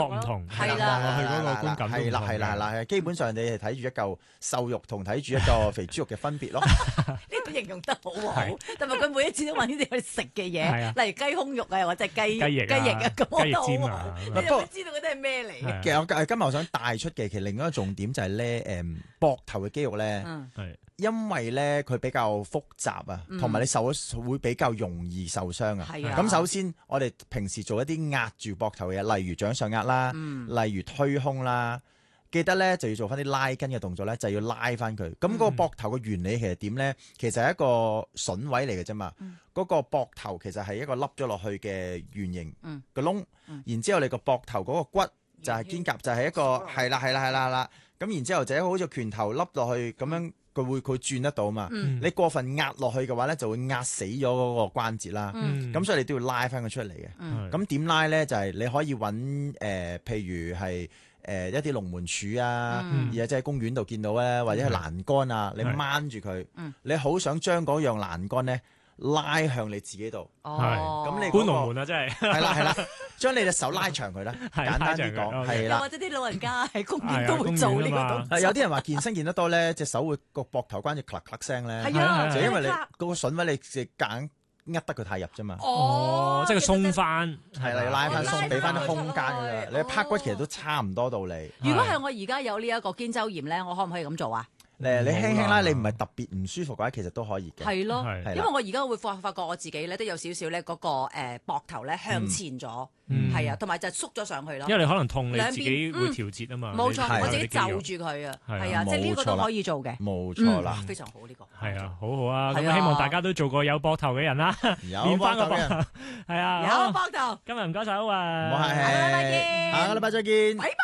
唔同， 係啦望落去嗰個觀感都唔係啦同嘅係啦係啦，基本上你係睇住一嚿瘦肉同睇住一個肥豬肉嘅分別咯。 呢個形容得好好，同埋佢每一次都揾呢啲去食嘅嘢， 係啊例如雞胸肉啊，或者雞雞翼啊咁我雞翼都好好尖啊你不過有冇知道嗰啲係咩嚟嘅？ 其實我今日我想帶出嘅，其實另一個重點就係咧，膊頭嘅肌肉咧， 嗯係因為咧佢比較複雜啊，同埋你受咗會比較容易受傷啊。 係啊咁首先我哋平時做一啲壓住膊頭嘅嘢，例如掌上壓啦，例如推胸啦。記得咧就要做翻啲拉筋嘅動作咧，就要拉翻佢。咁嗰個膊頭嘅原理其實點咧？其實係一個筍位嚟嘅啫嘛。嗰個膊頭其實係一個凹咗落去嘅圓形個窿，然之後你個膊頭嗰個骨就係肩胛，就係一個係啦。咁然之後就好似拳頭凹落去咁樣，佢轉得到嘛。你過分壓落去嘅話咧，就會壓死咗嗰個關節啦。咁所以你都要拉翻佢出嚟嘅。咁點拉咧？就係你可以揾譬如係。一啲龍門柱啊，而家即係公園度見到咧，或者係欄杆啊，你掹住佢，你好想將嗰樣欄杆咧拉向你自己度。 哦， 咁你搬龍門啊，真係係啦，將你隻手拉長佢啦。 係簡單啲拉長佢講，係啦又或。者啲老人家喺公園係啊都會做呢個動公園啊嘛作。 有啲人話健身健得多咧，隻手會個膊頭關節咔咔聲咧， 係啊， 就因為你咔嗰個筍位你隻硬呃得佢太入啫嘛。 哦，即係佢鬆翻， 係啦，要拉翻鬆， 拉返俾翻啲佢空間㗎出啦。 去你拍骨其實都差唔多道理。 如果係我而家有呢一個肩周炎咧，我可唔可以咁做啊？ 你輕輕好啦拉，你唔係特別唔舒服嘅話，其實都可以嘅。 係咯， 係係啦因為我而家會發覺我自己咧都有少少咧嗰個膊頭咧向前咗，係啊，同埋就縮咗上去咯。 因為你可能痛，你兩邊自己會調節啊嘛。 冇錯， 係我自己就你肌肉住佢啊， 係啊係啊，即係呢個都可以做嘅， 冇錯啦。 非常好呢個。 係啊，好好啊，咁係啊希望大家都做過有膊頭嘅人啦， 有練翻個膊頭嘅人膊頭，係啊， 有好膊頭， 今日唔該晒歐啊， 唔好客氣， 下個禮拜見下個禮拜再見。 拜拜。